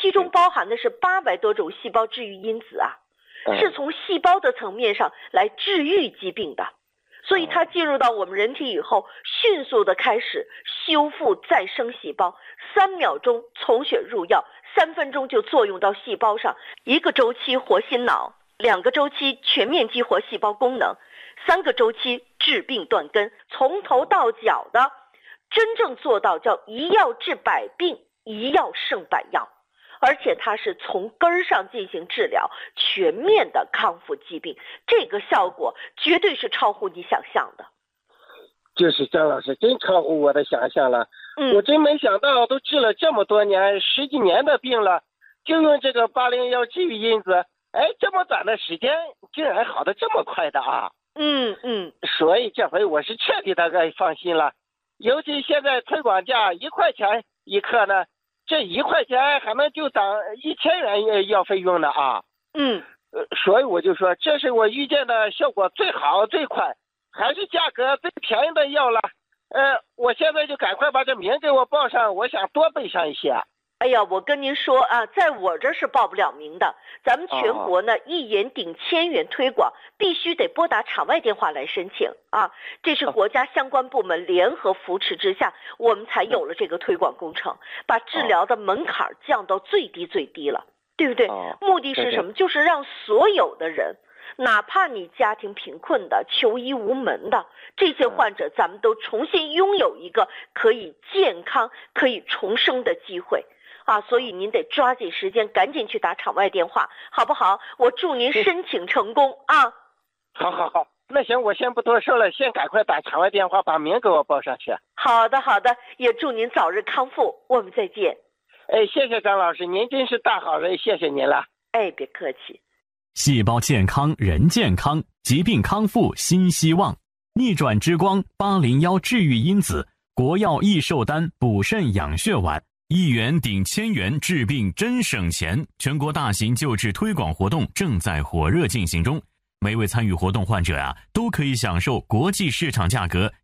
其中包含的是800多种细胞治愈因子啊，是从细胞的层面上来治愈疾病的。所以它进入到我们人体以后，迅速的开始修复再生细胞，3秒钟从血入药，3分钟就作用到细胞上，1个周期活心脑，2个周期全面激活细胞功能，3个周期治病断根，从头到脚的真正做到叫一药治百病，一药胜百药。而且它是从根儿上进行治疗，全面的康复疾病，这个效果绝对是超乎你想象的。 就是张老师真超乎我的想象了，我真没想到都治了这么多年10几年的病了，就用这个801治愈因子，这么短的时间竟然好的这么快的啊！所以这回我是彻底的放心了，尤其现在推广价1块钱一克呢。这1块钱还能就涨1000元药费用呢啊！所以我就说，这是我遇见的效果最好最快，还是价格最便宜的药了。我现在就赶快把这名给我报上，我想多备上一些。 哎呀，我跟您说啊，在我这是报不了名的。咱们全国呢，1元顶1000元推广，必须得拨打场外电话来申请啊。这是国家相关部门联合扶持之下，我们才有了这个推广工程，把治疗的门槛降到最低最低了，对不对？目的是什么？就是让所有的人，哪怕你家庭贫困的、求医无门的这些患者，咱们都重新拥有一个可以健康、可以重生的机会。所以您得抓紧时间，赶紧去打场外电话，好不好？我祝您申请成功啊！ 好，那行，我先不多说了，先赶快打场外电话，把名给我报上去。 好的，也祝您早日康复，我们再见。 谢谢张老师，您真是大好人，谢谢您了。 别客气。 细胞健康，人健康，疾病康复新希望。逆转之光801治愈因子，国药益寿丹补肾养血丸。1元顶1000元治病真省钱，全国大型救治推广活动正在火热进行中。每位参与活动患者都可以享受国际市场价格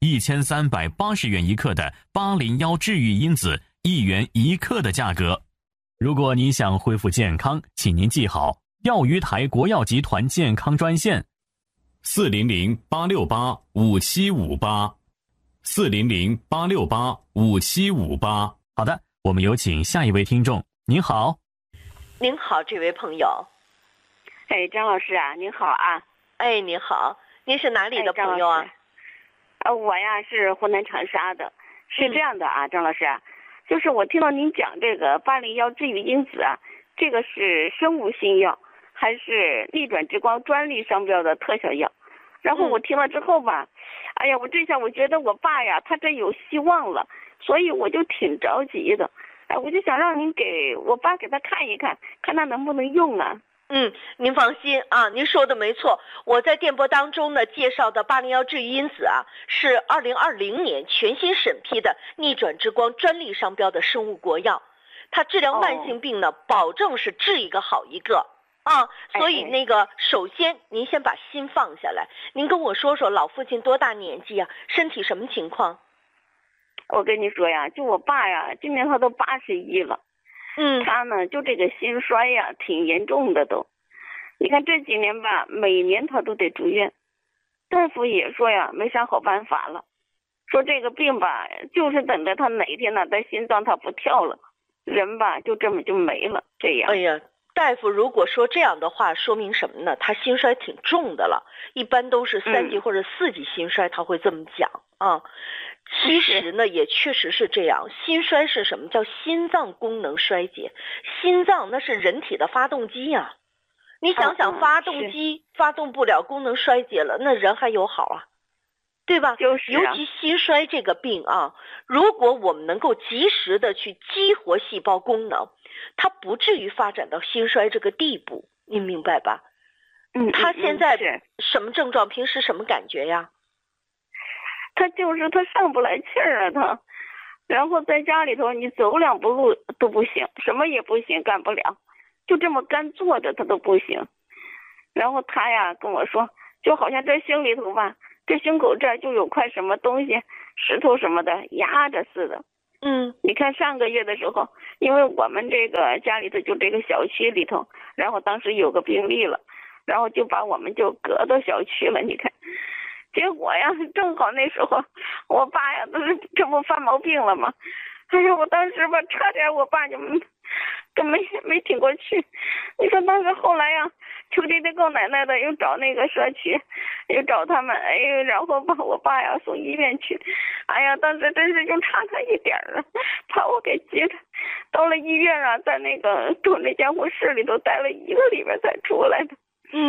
1380元一克的801治愈因子1元1克的价格。如果你想恢复健康，请您记好药鱼台国药集团健康专线400-868-5758，400-868-5758。好的，我们有请下一位听众。您好。 您好，这位朋友。 张老师啊，您好啊。 您好，您是哪里的朋友啊？ 我呀是湖南长沙的。是这样的啊，张老师啊，就是我听到您讲这个801治愈因子啊，这个是生物新药，还是逆转之光专利商标的特效药？然后我听了之后吧，我这下我觉得我爸呀，他这有希望了。所以我就挺着急的，我就想让您给我爸给他看一看，看他能不能用啊。 您放心啊，您说的没错。我在电波当中呢介绍的801治愈因子啊，是2020年全新审批的逆转之光专利商标的生物国药，它治疗慢性病呢，保证是治一个好一个啊。所以首先您先把心放下来，您跟我说说老父亲多大年纪啊，身体什么情况？ 我跟你说呀，就我爸呀，今年他都81了。他呢，就这个心衰呀，挺严重的都。你看这几年吧，每年他都得住院，大夫也说呀，没啥好办法了，说这个病吧，就是等着他哪天呢，他心脏他不跳了，人吧就这么就没了，这样。 大夫如果说这样的话，说明什么呢？他心衰挺重的了，一般都是3级或者4级心衰，他会这么讲啊。其实呢，也确实是这样。心衰是什么？叫心脏功能衰竭。心脏那是人体的发动机呀，你想想，发动机发动不了，功能衰竭了，那人还有好啊，对吧？尤其心衰这个病啊，如果我们能够及时的去激活细胞功能，它不至于发展到心衰这个地步，您明白吧？他现在什么症状？平时什么感觉呀？ 他上不来气儿啊，然后在家里头你走2步路都不行，什么也不行，干不了，就这么干坐着他都不行。然后他呀跟我说，就好像这心里头吧，这胸口这儿就有块什么东西，石头什么的压着似的。 你看上个月的时候，因为我们这个家里头就这个小区里头，然后当时有个病例了，然后就把我们就隔到小区了，你看。结果呀，正好那时候我爸呀，这不犯毛病了吗？哎呀，我当时吧，差点我爸就根本没挺过去。你说当时后来呀，求这够奶奶的，又找那个社区，又找他们，哎，然后把我爸呀送医院去。哎呀，当时真是就差他一点了，把我给急的。到了医院啊，在那个住那监护室里头待了1个礼拜才出来的。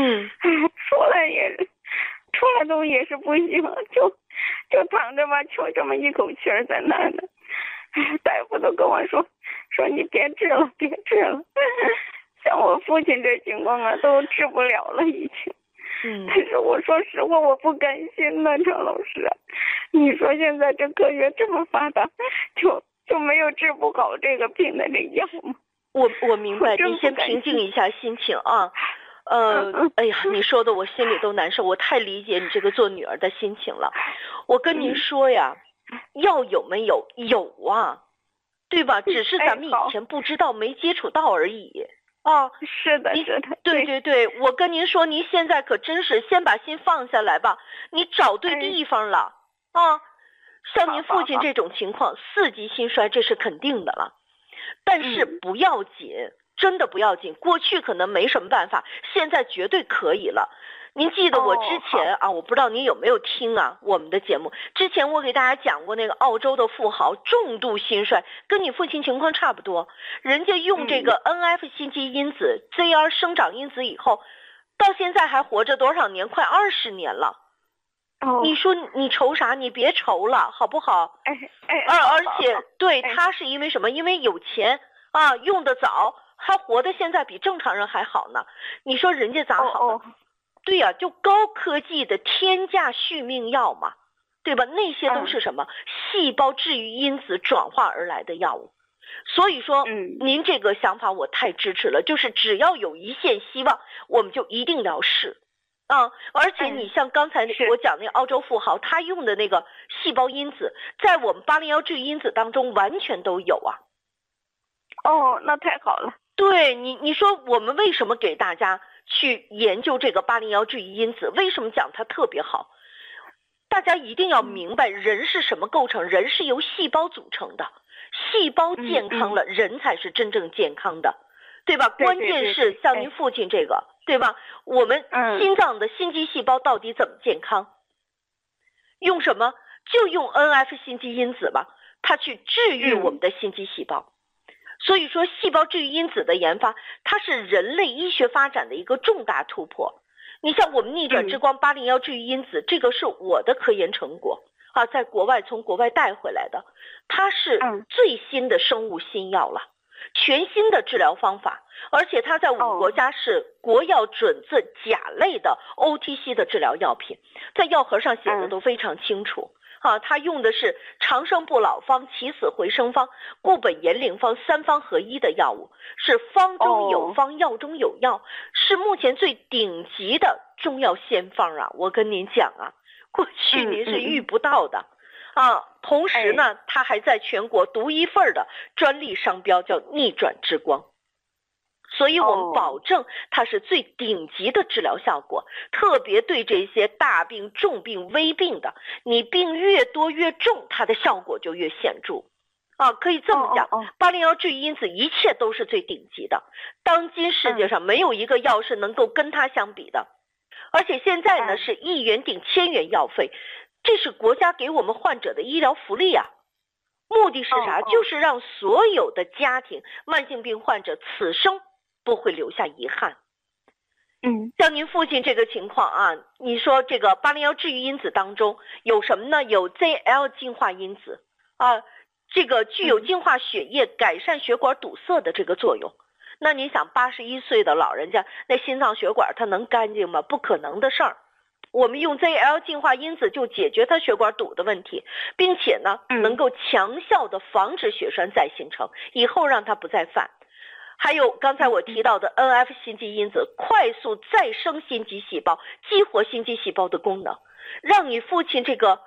出来都也是不行，就躺着吧，就这么一口气儿在那呢。大夫都跟我说你别治了。像我父亲这情况啊，都治不了了已经。但是我说实话，我不甘心呢，张老师。你说现在这科学这么发达，就没有治不好这个病的这药吗？ 我明白，你先平静一下心情啊。哎呀，你说的我心里都难受，我太理解你这个做女儿的心情了。我跟您说呀，药有没有？有啊，对吧？只是咱们以前不知道，没接触到而已啊。 是的。 对，我跟您说，您现在可真是先把心放下来吧，你找对地方了啊。像您父亲这种情况，4级心衰这是肯定的了，但是不要紧。真的不要紧，过去可能没什么办法，现在绝对可以了。您记得我之前我不知道您有没有听我们的节目，之前我给大家讲过那个澳洲的富豪重度心衰，跟你父亲情况差不多，人家用这个 NF 心肌因子、ZR 生长因子以后，到现在还活着多少年？快20年了。你说你愁啥？你别愁了，好不好？而且对他是因为什么？因为有钱用得早。还活得现在比正常人还好呢，你说人家咋好呢？对呀，就高科技的天价续命药嘛，对吧？那些都是什么？细胞治愈因子转化而来的药物。所以说，您这个想法我太支持了，就是只要有一线希望，我们就一定要试而且你像刚才我讲那个澳洲富豪，他用的那个细胞因子，在我们801治愈因子当中完全都有啊。 那太好了。 对你说我们为什么给大家去研究这个801治愈因子？为什么讲它特别好？大家一定要明白人是什么构成，人是由细胞组成的，细胞健康了，人才是真正健康的，对吧？关键是像您父亲这个，对吧？我们心脏的心肌细胞到底怎么健康？用什么？就用 NF 心肌因子吧，它去治愈我们的心肌细胞。所以说细胞治愈因子的研发，它是人类医学发展的一个重大突破。你像我们逆转之光801治愈因子，这个是我的科研成果在国外从国外带回来的，它是最新的生物新药了，全新的治疗方法，而且它在我们国家是国药准字甲类的 OTC 的治疗药品，在药盒上写的都非常清楚它用的是长生不老方、起死回生方、固本延龄方3方合一的药物，是方中有方，药中有药，是目前最顶级的中药先方我跟您讲过去您是遇不到的同时呢，它还在全国独一份的专利商标叫逆转之光。所以我们保证它是最顶级的治疗效果，特别对这些大病、重病、危病的，你病越多越重，它的效果就越显著可以这么讲，801治愈因子一切都是最顶级的，当今世界上没有一个药是能够跟它相比的。而且现在呢是1元顶1000元药费，这是国家给我们患者的医疗福利目的是啥？就是让所有的家庭慢性病患者此生不会留下遗憾。像您父亲这个情况你说这个801治愈因子当中有什么呢？有 ZL 净化因子这个具有净化血液、改善血管堵塞的这个作用。那你想81岁的老人家，那心脏血管它能干净吗？不可能的事儿。我们用 ZL 净化因子就解决它血管堵的问题，并且呢能够强效的防止血栓再形成，以后让它不再犯。还有刚才我提到的 NF 心肌因子，快速再生心肌细胞，激活心肌细胞的功能，让你父亲这个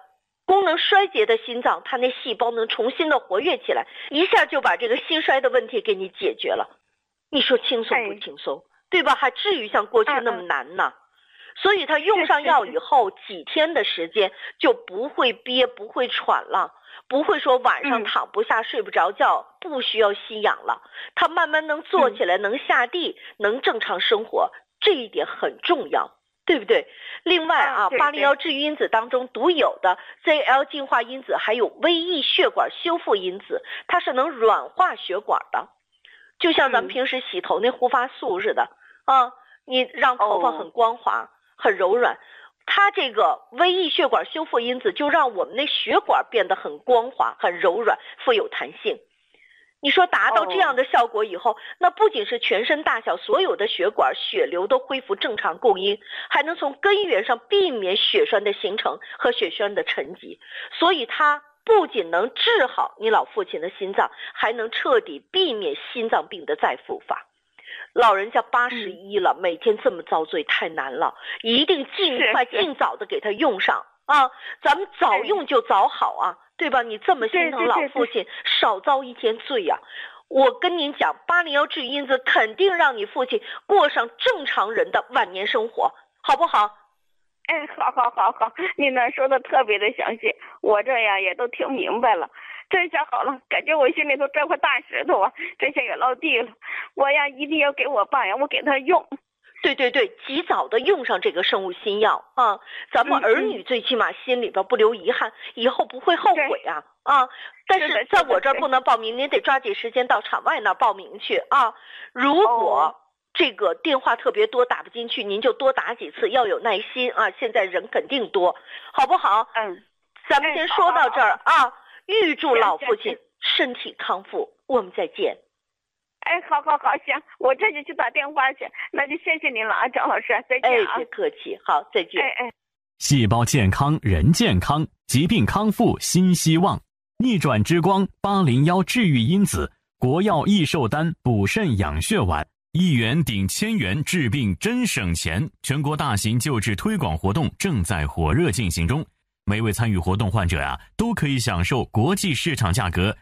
功能衰竭的心脏，它那细胞能重新的活跃起来，一下就把这个心衰的问题给你解决了。你说轻松不轻松，对吧？还至于像过去那么难呢？所以他用上药以后，几天的时间就不会憋，不会喘了，不会说晚上躺不下、睡不着觉，不需要吸氧了。他慢慢能坐起来，能下地，能正常生活，这一点很重要，对不对？另外啊，巴利腰治愈因子当中独有的 ZL 净化因子，还有微翼血管修复因子，它是能软化血管的，就像咱们平时洗头那护发素似的啊，你让头发很光滑。很柔软，它这个微翼血管修复因子就让我们那血管变得很光滑、很柔软、富有弹性。你说达到这样的效果以后，那不仅是全身大小所有的血管血流都恢复正常供应，还能从根源上避免血栓的形成和血栓的沉积。所以它不仅能治好你老父亲的心脏，还能彻底避免心脏病的再复发。老人家81了，每天这么遭罪太难了，一定尽快尽早的给他用上啊！咱们早用就早好啊，对吧？你这么心疼老父亲，少遭一天罪呀！我跟您讲，巴利腰治愈因子肯定让你父亲过上正常人的晚年生活，好不好？ 哎，好，你那说的特别的详细，我这样也都听明白了。这下好了，感觉我心里头这块大石头啊，这下也落地了。我呀，一定要给我爸呀，我给他用。 对，及早的用上这个生物新药啊！咱们儿女最起码心里边不留遗憾，以后不会后悔啊！但是在我这儿不能报名，您得抓紧时间到场外那报名去啊！如果这个电话特别多打不进去，您就多打几次，要有耐心啊！现在人肯定多，好不好？咱们先说到这儿啊！预祝老父亲身体康复，我们再见。 哎，好，行，我这就去打电话去，那就谢谢您了啊，张老师，再见啊。 别客气，好，再见。 细胞健康人健康，疾病康复新希望。逆转之光801治愈因子，国药益寿丹补肾养血丸，1元顶1000元，治病真省钱。全国大型救治推广活动正在火热进行中。每位参与活动患者都可以享受国际市场价格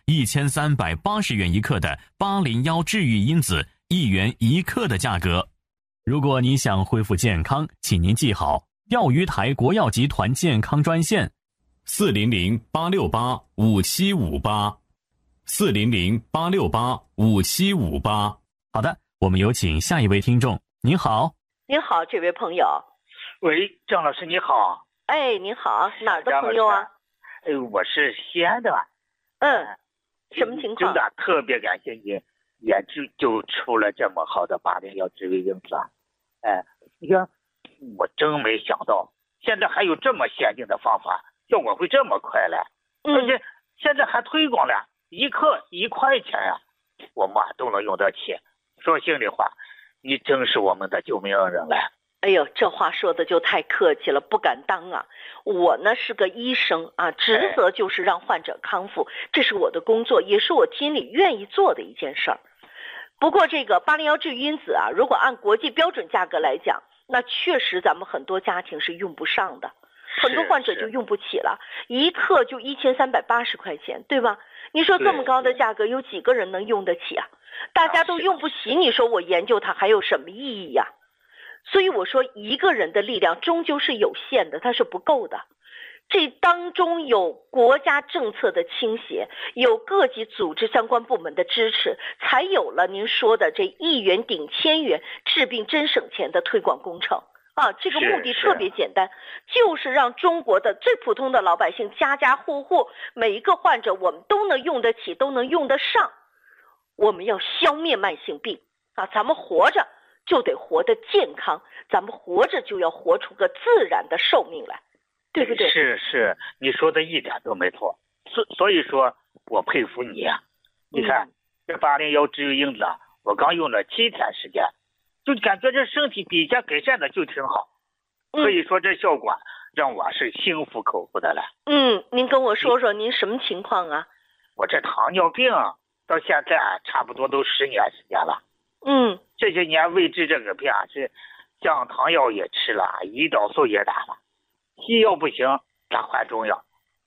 1380元一克的801治愈因子1元1克的价格。如果你想恢复健康，请您记好钓鱼台国药集团健康专线400-868-5758 400-868-5758。好的，我们有请下一位听众。您好。 您好，这位朋友。 喂，张老师你好。 哎，您好，哪儿的朋友啊？ 我是西安的。 什么情况？ 真的特别感谢你研究出了这么好的801治愈因子。你看，我真没想到现在还有这么先进的方法，效果会这么快嘞。而且现在还推广了，1克1块钱呀，我妈都能用得起。说心里话，你真是我们的救命恩人嘞。 哎呦，这话说的就太客气了，不敢当啊！我呢是个医生啊，职责就是让患者康复，这是我的工作，也是我心里愿意做的一件事儿。不过这个801治愈因子啊，如果按国际标准价格来讲，那确实咱们很多家庭是用不上的，很多患者就用不起了，1克就1380块钱，对吧？你说这么高的价格，有几个人能用得起啊？大家都用不起，你说我研究它还有什么意义呀？所以我说，一个人的力量终究是有限的，它是不够的。这当中有国家政策的倾斜，有各级组织相关部门的支持，才有了您说的这1元顶1000元治病真省钱的推广工程啊。这个目的特别简单，就是让中国的最普通的老百姓家家户户每一个患者我们都能用得起，都能用得上。我们要消灭慢性病啊，咱们活着就得活得健康，咱们活着就要活出个自然的寿命来，对不对？ 是，你说的一点都没错。所以说我佩服你啊！你看这801治愈因子，我刚用了7天时间，就感觉这身体比以前改善的就挺好。可以说这效果让我是心服口服的了。 您跟我说说您什么情况啊？ 我这糖尿病到现在差不多都10年时间了。这些年为治这个病是降糖药也吃了，胰岛素也打了，西药不行，转换中药。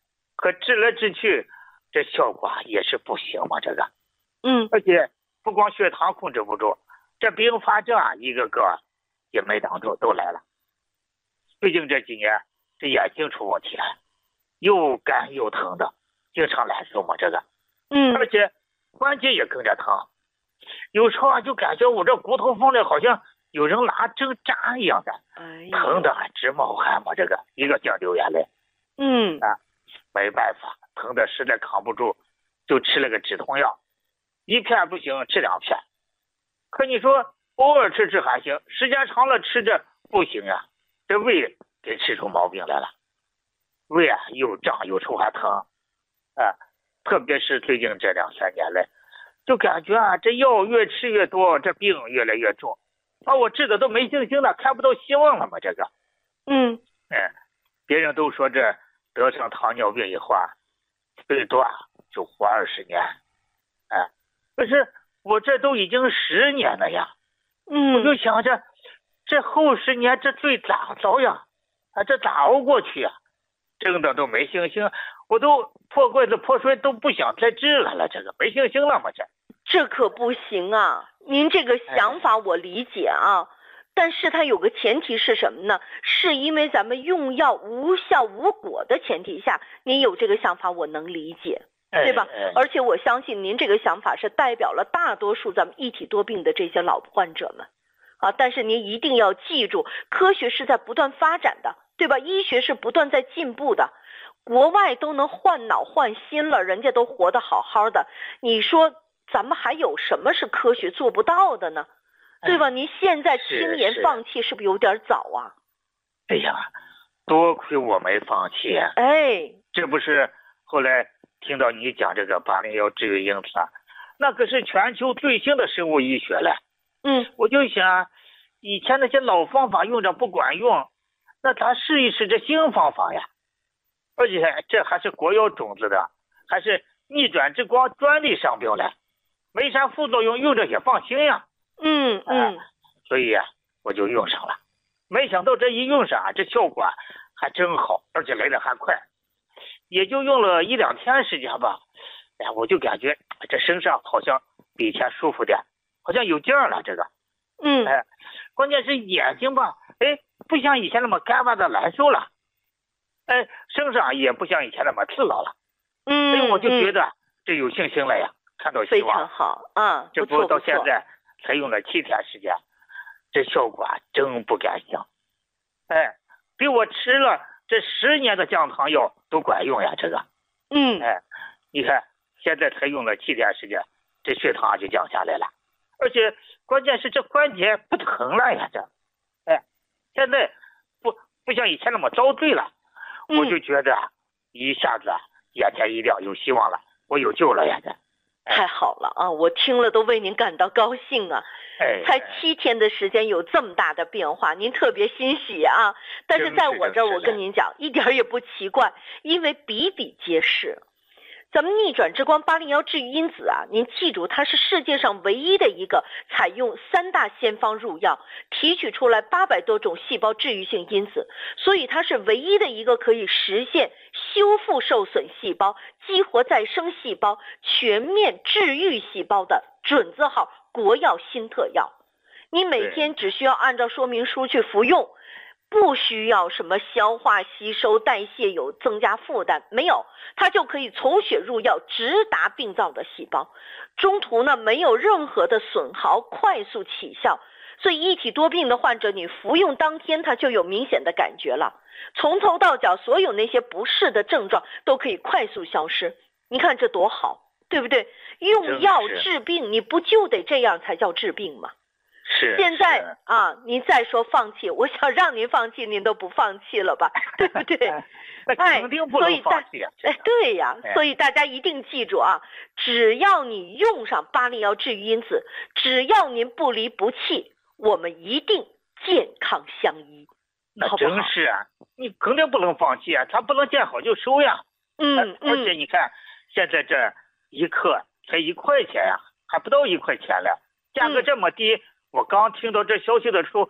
可治来治去，这效果也是不行嘛，这个。而且不光血糖控制不住，这并发症一个个也没挡住，都来了。毕竟这几年这眼睛出问题了，又干又疼的，经常难受嘛，这个。而且关节也跟着疼，有时候就感觉我这骨头缝里好像有人拿针扎一样的，疼的直冒汗嘛，这个一个劲流眼泪。没办法，疼的实在扛不住，就吃了个止痛药，一片不行吃2片。可你说偶尔吃还行，时间长了吃着不行啊，这胃给吃出毛病来了，胃又胀又臭还疼特别是最近这2-3年来，就感觉这药越吃越多，这病越来越重，把我治的都没信心了，看不到希望了嘛，这个。别人都说这得上糖尿病以后最多就活20年，可是我这都已经10年了呀。我就想着这后10年这罪咋遭呀？这咋熬过去呀？真的都没信心，我都破罐子破摔都不想再治了，这个没信心了嘛， 这可不行啊！您这个想法我理解但是它有个前提是什么呢？是因为咱们用药无效无果的前提下，您有这个想法我能理解，对吧？而且我相信您这个想法是代表了大多数咱们一体多病的这些老患者们但是您一定要记住，科学是在不断发展的，对吧？医学是不断在进步的，国外都能换脑换心了，人家都活得好好的，你说咱们还有什么是科学做不到的呢？对吧？您现在轻言放弃是不是有点早啊？ 哎呀，多亏我没放弃这不是后来听到你讲这个801治愈因子那可是全球最新的生物医学了。我就想以前那些老方法用着不管用，那咱试一试这新方法呀。而且这还是国药种子的，还是逆转之光专利商标了，没啥副作用，用着也放心呀。所以我就用上了，没想到这一用上这效果还真好，而且来得还快，也就用了1-2天时间吧。我就感觉这身上好像比以前舒服点，好像有劲儿了这个。关键是眼睛吧，不像以前那么干巴的难受了，身上也不像以前那么刺挠了。我就觉得这有信心了呀，看到希望。 非常好这不到现在才用了7天时间，这效果真不敢想。比我吃了这10年的降糖药都管用呀，这个。你看现在才用了7天时间，这血糖就降下来了，而且关键是这关节不疼了呀，现在不像以前那么遭罪了。我就觉得一下子眼前一亮，有希望了，我有救了呀， 太好了我听了都为您感到高兴才7天的时间有这么大的变化，您特别欣喜但是在我这儿我跟您讲一点也不奇怪，因为比比皆是。咱们逆转之光801治愈因子您记住，它是世界上唯一的一个采用3大先方入药提取出来800多种细胞治愈性因子，所以它是唯一的一个可以实现修复受损细胞、激活再生细胞、全面治愈细胞的准字号国药新特药。你每天只需要按照说明书去服用，不需要什么消化吸收代谢有增加负担，没有，它就可以从血入药直达病灶的细胞，中途呢没有任何的损耗，快速起效。所以一体多病的患者，你服用当天他就有明显的感觉了，从头到脚所有那些不适的症状都可以快速消失。你看这多好，对不对？用药治病，你不就得这样才叫治病吗？现在您再说放弃，我想让您放弃，您都不放弃了吧，对不对？ 肯定不能放弃对呀，所以大家一定记住只要你用上801治愈因子，只要您不离不弃，我们一定健康相依。 那真是你肯定不能放弃它不能见好就收呀。而且你看现在这一克才1块钱还不到1块钱了，价格这么低。我刚听到这消息的时候，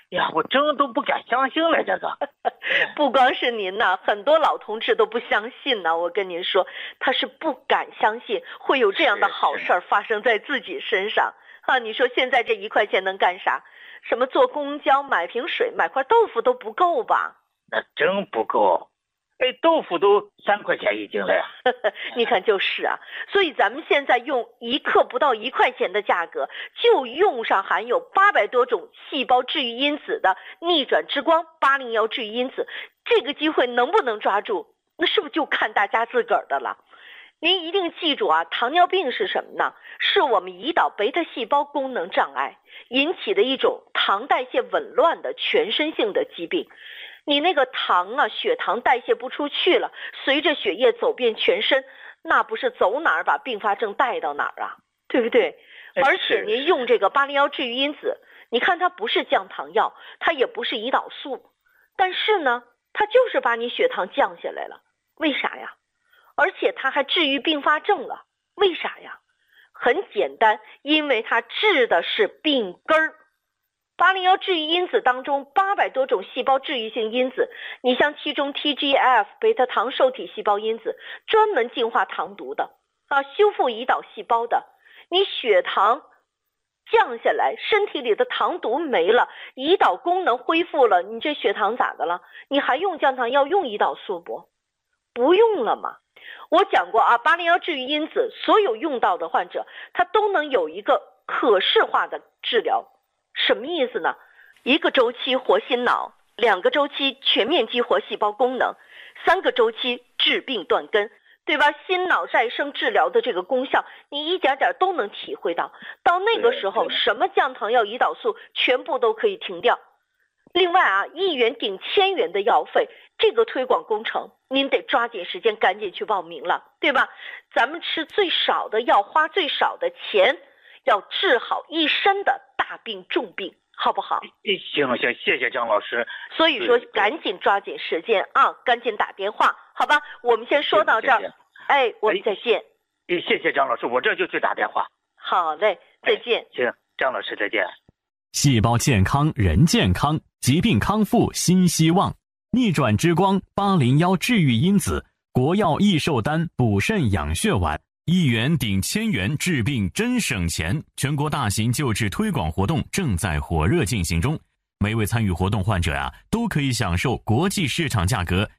呀，我真都不敢相信了，这个。 不光是您呐，很多老同志都不相信呢。我跟您说，他是不敢相信会有这样的好事儿发生在自己身上啊！你说现在这1块钱能干啥？什么坐公交、买瓶水、买块豆腐都不够吧？ 那真不够。哎，豆腐都3块钱一斤了呀！ 你看就是啊，所以咱们现在用1克不到1块钱的价格，就用上含有800多种细胞治愈因子的逆转之光801治愈因子，这个机会能不能抓住？那是不是就看大家自个儿的了？您一定记住啊，糖尿病是什么呢？是我们胰岛贝塔细胞功能障碍引起的一种糖代谢紊乱的全身性的疾病。你那个糖啊，血糖代谢不出去了，随着血液走遍全身，那不是走哪儿把并发症带到哪儿啊，对不对？而且您用这个801治愈因子，你看它不是降糖药，它也不是胰岛素，但是呢，它就是把你血糖降下来了。为啥呀？而且它还治愈并发症了，为啥呀？很简单，因为它治的是病根儿。801治愈因子当中800多种细胞治愈性因子，你像其中 TGF 贝塔糖受体细胞因子专门净化糖毒的啊，修复胰岛细胞的。你血糖降下来，身体里的糖毒没了，胰岛功能恢复了，你这血糖咋的了？你还用降糖药、用胰岛素不？不用了嘛。我讲过啊，801治愈因子所有用到的患者，他都能有一个可视化的治疗。什么意思呢？1个周期活心脑，2个周期全面激活细胞功能，3个周期治病断根，对吧？心脑再生治疗的这个功效，你一点点都能体会到。到那个时候，什么降糖药、胰岛素全部都可以停掉。另外啊，1元顶1000元的药费，这个推广工程您得抓紧时间赶紧去报名了，对吧？咱们吃最少的药，花最少的钱，要治好一身的大病重病，好不好？ 行，谢谢张老师。 所以说赶紧抓紧时间啊，赶紧打电话，好吧？我们先说到这儿。哎，我们再见。 谢谢张老师，我这就去打电话。 好嘞，再见。 行，张老师再见。 细胞健康人健康，疾病康复新希望。逆转之光801治愈因子，国药益寿丹补肾养血丸，1元顶1000元治病真省钱。全国大型救治推广活动正在火热进行中，每位参与活动患者都可以享受国际市场价格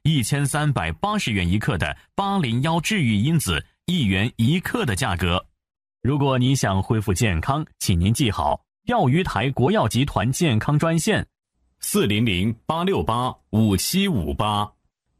1380元1克的801治愈因子1元1克的价格。如果你想恢复健康，请您记好药鱼台国药集团健康专线400-868-5758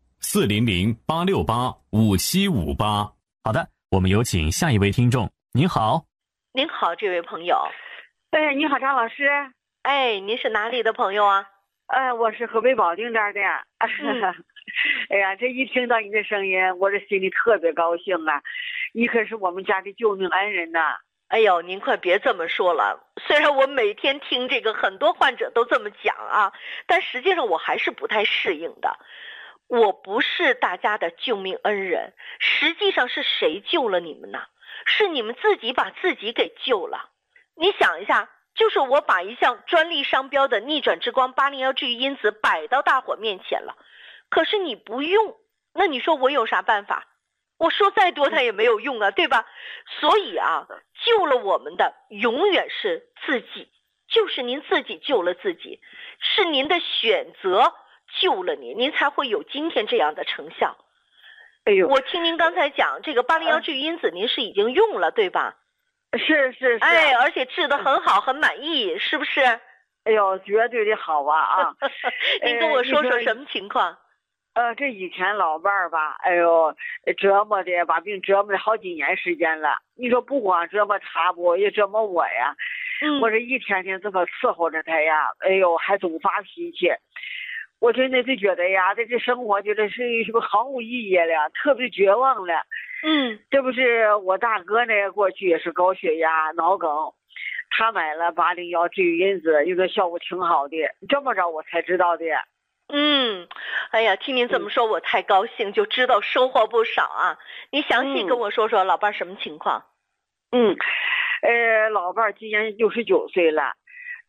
400-868-5758。好的，我们有请下一位听众。您好。 您好，这位朋友。 哎，你好，张老师。 哎，您是哪里的朋友啊？ 我是河北保定这儿的。哎呀，这一听到你的声音，我这心里特别高兴啊！你可是我们家的救命恩人呐！ 哎呦，您快别这么说了。虽然我每天听这个很多患者都这么讲啊，但实际上我还是不太适应的。我不是大家的救命恩人，实际上是谁救了你们呢？是你们自己把自己给救了。你想一下，就是我把一项专利商标的逆转之光801治愈因子摆到大伙面前了，可是你不用，那你说我有啥办法？我说再多它也没有用啊，对吧？所以啊，救了我们的永远是自己，就是您自己救了自己，是您的选择救了您，您才会有今天这样的成效。 哎呦， 我听您刚才讲这个801治愈因子，您是已经用了对吧？ 是。 哎，而且治得很好，很满意，是不是？ 哎呦，绝对的好啊！ 您跟我说说什么情况？ 这以前老伴儿吧，哎呦，折磨的把病折磨了好几年时间了。你说不光折磨他不，也折磨我呀。我这一天天这么伺候着他呀，哎呦，还总发脾气。我真的是觉得呀，这生活就是不毫无意义了，特别绝望了。这不是我大哥呢，过去也是高血压、脑梗，他买了801治愈因子，有个效果挺好的，这么着我才知道的。 哎呀，听您这么说，我太高兴，就知道收获不少啊。你详细跟我说说老伴什么情况？ 老伴今年69岁了，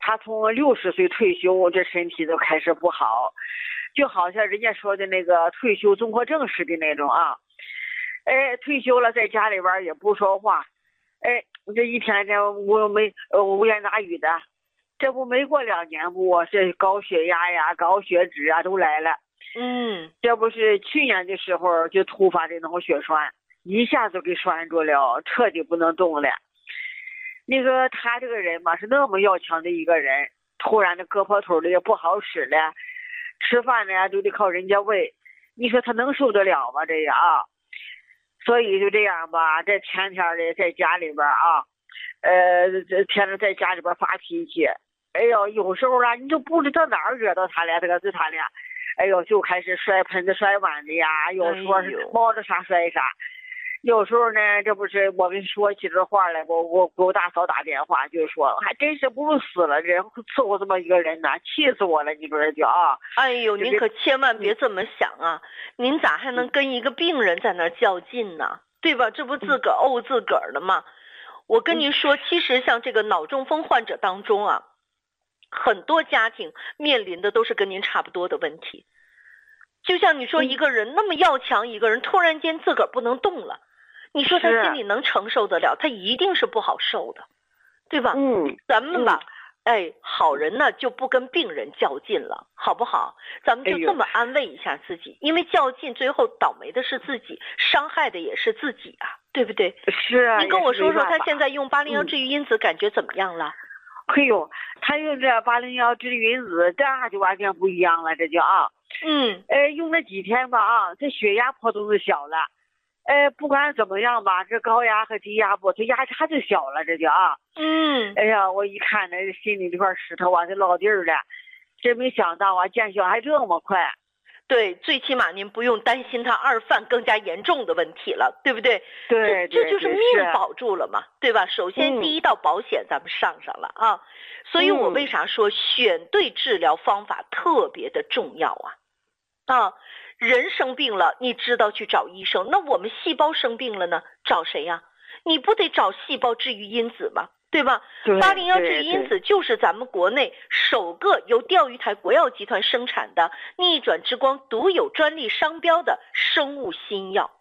他从60岁退休，这身体都开始不好，就好像人家说的那个退休综合症似的那种啊。退休了，在家里边也不说话，这一天这无言打语的，这不没过2年不，这高血压呀、高血脂啊都来了。这不是去年的时候就突发的脑血栓，一下子给拴住了，彻底不能动了。那个他这个人嘛，是那么要强的一个人，突然的胳膊腿的也不好使了，吃饭呢都得靠人家喂，你说他能受得了吗？这样啊，所以就这样吧，这天天的在家里边啊，这天天在家里边发脾气，哎呦，有时候啊，你就不知道哪儿惹到他了，这个对他俩，哎呦，就开始摔盆子摔碗的呀，有时候是摸着啥摔啥。有时候呢，这不是我跟你说起这话来，我给我大嫂打电话，就说还真是不如死了，这伺候这么一个人呢，气死我了，你说这就啊！ 哎呦，您可千万别这么想啊！您咋还能跟一个病人在那较劲呢？对吧？这不自个儿怄自个儿的吗？我跟您说，其实像这个脑中风患者当中啊，很多家庭面临的都是跟您差不多的问题。就像你说，一个人那么要强，一个人突然间自个儿不能动了。你说他心里能承受得了，他一定是不好受的，对吧？咱们吧，好人呢就不跟病人较劲了，好不好？咱们就这么安慰一下自己，因为较劲最后倒霉的是自己，伤害的也是自己啊，对不对？ 是啊。 您跟我说说，他现在用801治愈因子感觉怎么样了？ 哎呦，他用这801治愈因子，这就完全不一样了，这就啊。用了几天吧啊，这血压波动就小了。不管怎么样吧，这高压和低压波，这压差就小了，这就啊。哎呀，我一看那心里这块石头啊，就落地了，真没想到啊，见效还这么快。 对，最起码您不用担心他2犯更加严重的问题了，对不对？ 对， 这就是命保住了嘛，对吧？首先第一道保险咱们上了啊，所以我为啥说选对治疗方法特别的重要啊？人生病了，你知道去找医生，那我们细胞生病了呢，找谁呀？你不得找细胞治愈因子吗？对吧？801治愈因子就是咱们国内首个由钓鱼台国药集团生产的逆转之光独有专利商标的生物新药，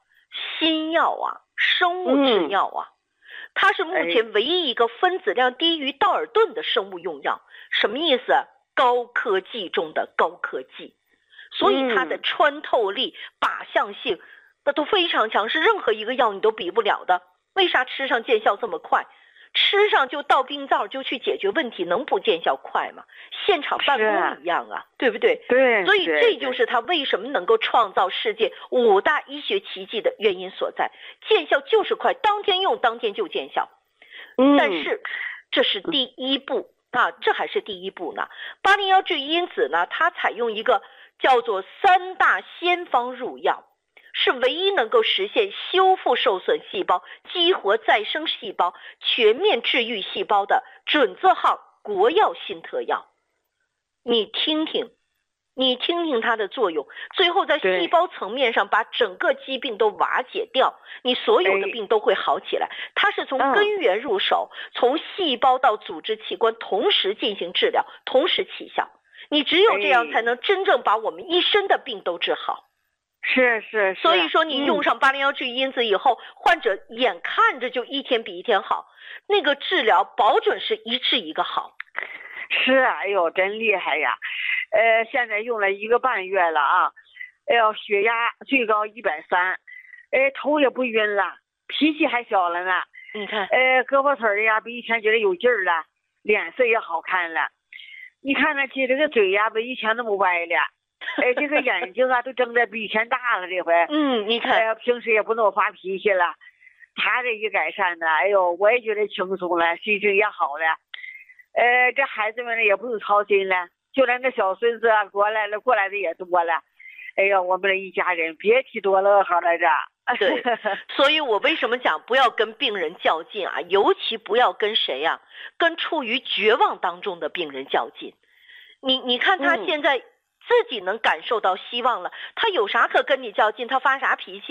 生物制药啊，它是目前唯一一个分子量低于道尔顿的生物用药。什么意思？高科技中的高科技。所以它的穿透力、靶向性那都非常强，是任何一个药你都比不了的。为啥吃上见效这么快？吃上就到病灶就去解决问题，能不见效快吗？现场办公一样啊，对不对？ 对。 所以这就是它为什么能够创造世界5大医学奇迹的原因所在，见效就是快，当天用当天就见效。但是这是第一步啊，这还是第一步呢。801治愈因子呢，它采用一个叫做3大先方入药，是唯一能够实现修复受损细胞、激活再生细胞、全面治愈细胞的准字号国药新特药。你听听它的作用，最后在细胞层面上把整个疾病都瓦解掉，你所有的病都会好起来。它是从根源入手，从细胞到组织器官同时进行治疗，同时起效。你只有这样才能真正把我们一身的病都治好。 是。 所以说你用上801治愈因子以后，患者眼看着就一天比一天好，那个治疗保准是一治一个好。 是，哎呦，真厉害呀！现在用了1个半月了啊，哎呦，血压最高130，头也不晕了，脾气还小了呢。 你看， 胳膊腿的呀比以前觉得有劲儿了，脸色也好看了。你看那这个嘴呀比以前那么歪了，这个眼睛啊都睁得比以前大了这回。 你看， 平时也不那么发脾气了。他这一改善呢，哎呦，我也觉得轻松了，心情也好了。这孩子们呢也不用操心了，就连那小孙子啊过来的也多了。哎呀，我们这一家人别提多乐呵了这。 对，所以我为什么讲不要跟病人较劲啊？尤其不要跟谁呀？跟处于绝望当中的病人较劲。你看他现在自己能感受到希望了，他有啥可跟你较劲？他发啥脾气啊？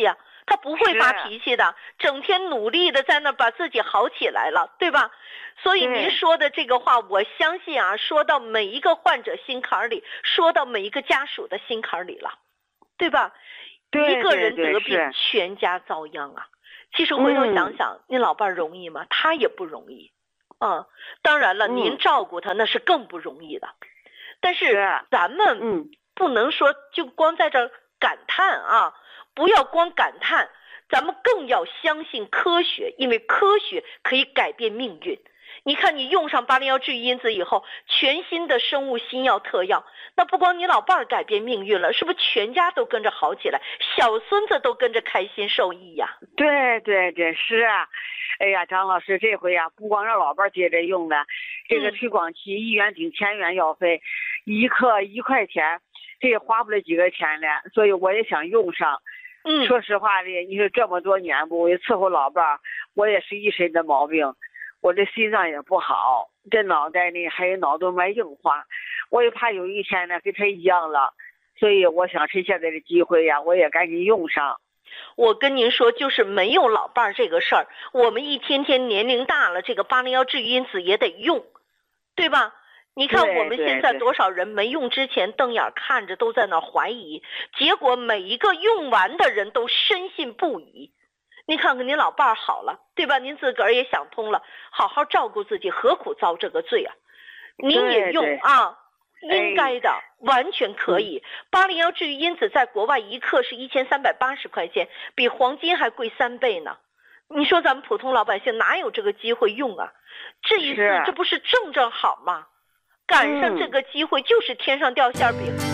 他不会发脾气的，整天努力的在那把自己好起来了，对吧？所以您说的这个话，我相信啊，说到每一个患者心坎里，说到每一个家属的心坎里了，对吧？ 对， 一个人得病，全家遭殃啊。其实回头想想，您老伴儿容易吗？他也不容易。当然了，您照顾他那是更不容易的。但是咱们不能说就光在这感叹啊，不要光感叹，咱们更要相信科学，因为科学可以改变命运。你看你用上801治愈因子以后，全新的生物新药特药，那不光你老伴儿改变命运了，是不是全家都跟着好起来，小孙子都跟着开心受益呀？ 对对对，是啊。哎呀，张老师这回呀，不光让老伴儿接着用了，这个推广期1元顶1000元药费，1克1块钱，这也花不了几个钱了，所以我也想用上。说实话的，你说这么多年不，我也伺候老伴儿，我也是一身的毛病。我这心脏也不好，这脑袋呢还有脑动脉硬化，我也怕有一天呢跟他一样了，所以我想趁现在的机会呀，我也赶紧用上。 我跟您说，就是没有老伴儿这个事儿，我们一天天年龄大了，这个801治愈因子也得用，对吧？你看我们现在多少人没用之前瞪眼看着，都在那怀疑，结果每一个用完的人都深信不疑。您看看您老伴儿好了，对吧？您自个儿也想通了，好好照顾自己，何苦遭这个罪啊？您也用啊，应该的，完全可以。801治愈因子在国外1克是1380块钱，比黄金还贵3倍呢。你说咱们普通老百姓哪有这个机会用啊？这一次这不是正好吗？赶上这个机会就是天上掉馅饼。